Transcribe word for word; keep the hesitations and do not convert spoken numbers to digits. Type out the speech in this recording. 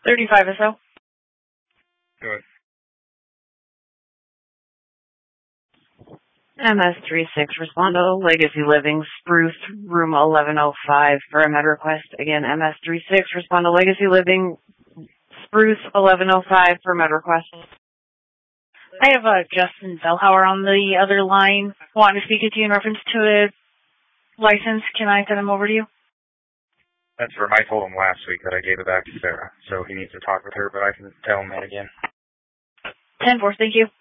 thirty-five S O. Good. M S thirty-six, respond to Legacy Living, Spruce, room eleven oh five for a med request. Again, M S thirty-six, respond to Legacy Living, Spruce, eleven oh five for med request. I have uh, Justin Bellhauer on the other line wanting to speak to you in reference to a license. Can I send him over to you? That's from, I told him last week that I gave it back to Sarah, so he needs to talk with her, but I can tell him that again. ten four, thank you.